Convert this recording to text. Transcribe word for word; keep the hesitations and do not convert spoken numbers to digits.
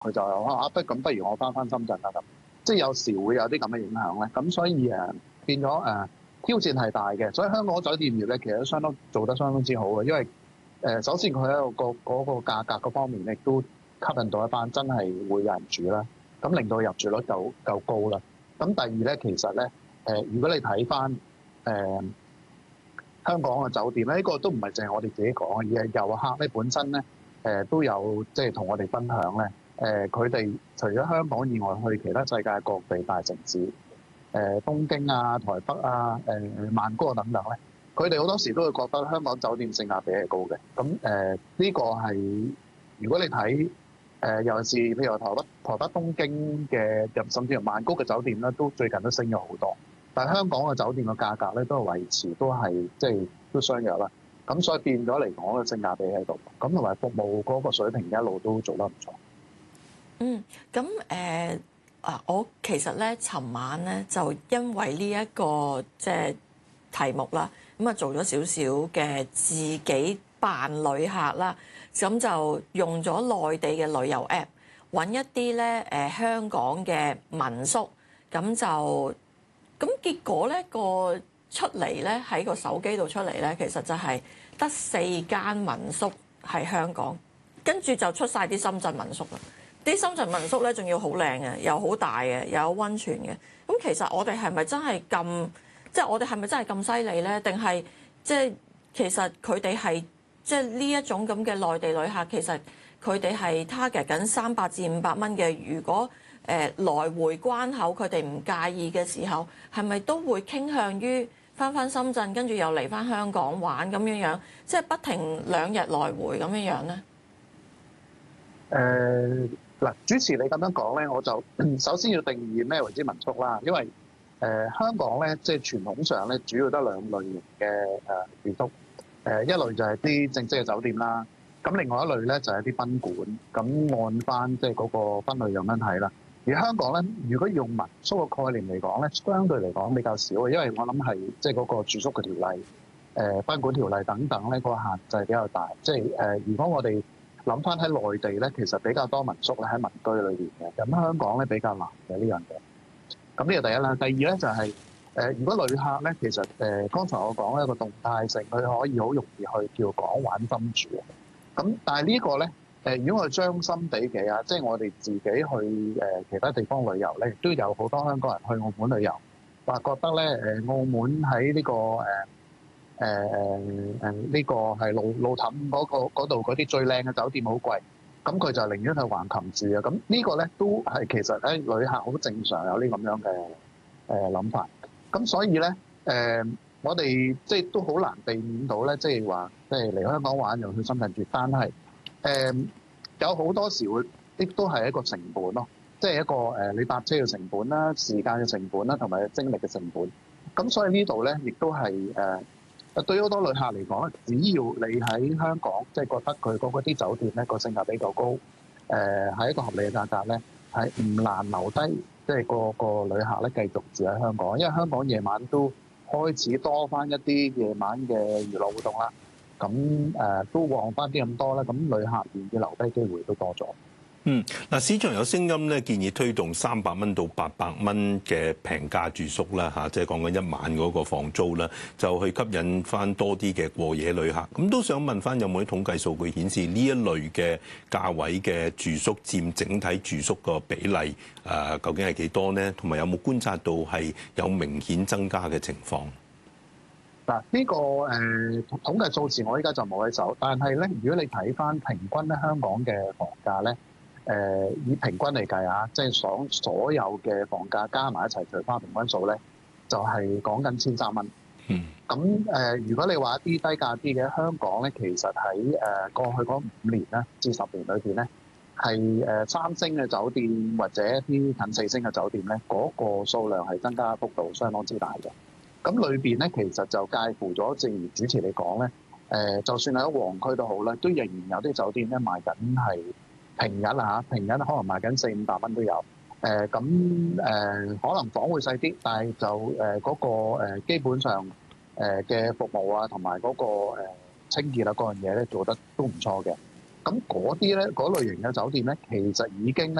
佢就話啊，不咁不如我翻返深圳啦咁，即係有時會有啲咁嘅影響咧。咁所以誒變咗誒挑戰係大嘅。所以香港酒店業咧其實都相當做得相當之好嘅，因為誒首先佢喺個嗰個價格嗰方面亦都吸引到一班真係會有人住啦，咁令到入住率夠夠高啦。咁第二咧，其實咧誒，如果你睇翻誒香港嘅酒店咧，呢個都唔係淨係我哋自己講，而係遊客咧本身咧誒都有即係同我哋分享咧。誒佢哋除咗香港以外，去其他世界各地大城市，誒東京啊、台北啊、誒曼谷啊等等咧，佢哋好多時都會覺得香港酒店性價比係高嘅。咁誒呢個係如果你睇誒尤其是譬如話台北、台北東京嘅，甚至乎曼谷嘅酒店咧，都最近都升咗好多。但係香港嘅酒店嘅價格咧都係維持，都係即係都相若啦。咁所以變咗嚟講嘅性價比喺度，咁同埋服務嗰個水平一路都做得唔錯。 嗯，咁誒啊，我其實咧，尋晚咧就因為呢、這、一個即係題目啦，咁啊做咗少少嘅自己扮旅客啦，咁就用咗內地嘅旅遊 App 揾一啲咧誒香港嘅民宿，咁就咁結果咧個出嚟咧喺個手機度出嚟咧，其實就係得四間民宿係香港，跟住就出晒啲深圳民宿啦。啲深圳民宿咧，仲要好靚嘅，又好大嘅，又有溫泉嘅。咁其實我哋係咪真係咁？即係我哋係咪真係咁犀利咧？定係即係其實佢哋係即係呢一種咁嘅內地旅客，其實佢哋係 target 緊三百至五百蚊嘅。如果誒、呃、來回關口佢哋唔介意嘅時候，係咪都會傾向於翻返深圳，跟住又嚟翻香港玩咁樣樣？即係不停兩日來回咁樣樣咧？ 誒嗱，主持你咁樣講咧，我就首先要定義咩為之民宿啦。因為誒、呃、香港咧，即係傳統上咧，主要得兩類型嘅誒住宿。誒一類就係啲正式嘅酒店啦，咁另外一類咧就係啲賓館。咁按翻即係嗰個分類咁樣睇啦。而香港咧，如果用民宿嘅概念嚟講咧，相對嚟講比較少嘅，因為我諗係即係嗰個住宿嘅條例、誒、呃、賓館條例等等咧，個限制比較大。即係誒，如果我哋諗翻喺內地咧，其實比較多民宿咧喺民居裏邊嘅，咁香港咧比較難嘅呢樣嘢。咁呢個第一啦，第二咧就係、是、誒、呃，如果旅客咧，其實誒、呃，剛才我講咧個動態性，佢可以好容易去叫港玩深住。咁但係呢個咧，誒、呃，如果我將心比己啊，即係我哋自己去誒、呃、其他地方旅遊咧，亦都有好多香港人去澳門旅遊，話覺得咧誒、呃、澳門喺呢、這個誒。呃誒誒誒呢個係路路氹嗰度嗰啲最靚嘅酒店好貴，咁佢就寧願去橫琴住啊！咁呢個咧都係其實喺旅客好正常有呢咁樣嘅誒諗法。咁所以咧誒、呃，我哋即係都好難避免到咧，即係話即係嚟香港玩又去深圳住，但係誒、呃、有好多時會亦都係一個成本咯，即係一個誒你搭車嘅成本啦、時間嘅成本啦，同埋精力嘅成本。咁所以呢度咧亦都係誒。呃對於好多旅客嚟講咧，只要你喺香港，即係覺得佢嗰啲酒店咧個性價比較高，誒、呃、係一個合理嘅價格咧，係唔難留低，即係個個旅客咧繼續住喺香港，因為香港夜晚都開始多翻一啲夜晚嘅娛樂活動啦，咁誒、呃、都旺翻啲咁多咧，咁旅客願意留低機會都多咗。 嗯，嗱，市場有聲音咧，建議推動三百蚊到八百蚊嘅平價住宿啦，嚇，即係講緊一晚嗰個房租啦，就去吸引翻多啲嘅過夜旅客。咁都想問翻，有冇啲統計數據顯示呢一類嘅價位嘅住宿佔整體住宿個比例誒、呃，究竟係幾多呢？同埋有冇觀察到係有明顯增加嘅情況？ 嗱，呢個誒、呃、統計數字我依家就冇喺手，但係咧，如果你睇翻平均咧香港嘅房價咧。誒、呃、以平均嚟計啊，即係所所有嘅房價加埋一齊除翻平均數咧，就係講緊千三蚊。 嗯。 咁誒、呃，如果你話一啲低價啲嘅香港咧，其實喺誒、呃、過去嗰五年咧至十年裏邊咧，係誒、呃、三星嘅酒店或者一啲近四星嘅酒店咧，嗰、那個數量係增加幅度相當之大嘅。咁裏邊咧，其實就介乎咗，正如主持你講咧，誒、呃、就算喺旺區都好啦，都仍然有啲酒店咧賣緊係。平日啊嚇，平日可能賣緊四五百蚊都有。誒咁誒，可能房會細啲，但係就誒嗰、呃那個、呃、基本上誒嘅、呃、服務啊，同埋嗰個、呃、清潔啊嗰樣嘢咧做得都唔錯嘅。 咁嗰啲咧，嗰類型嘅酒店咧，其實已經咧